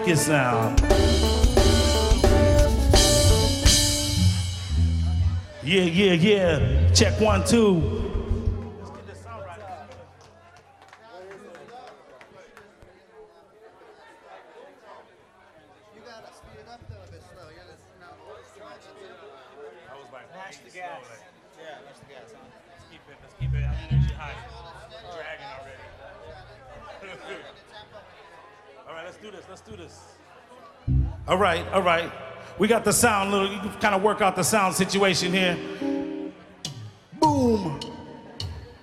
your sound. Yeah, yeah, yeah. Check 1, 2. Mash the gas. Yeah, mash the gas. Let's keep it energy high. Dragging already. All right, let's do this. All right. We got the sound, you can kind of work out the sound situation here.